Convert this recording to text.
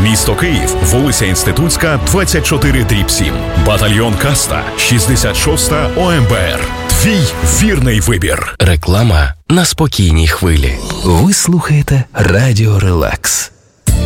Місто Київ, вулиця Інститутська, 24/7. Батальйон Каста, 66-та ОМБР. Твій вірний вибір. Реклама на спокійній хвилі. Ви слухаєте Радіо Релакс.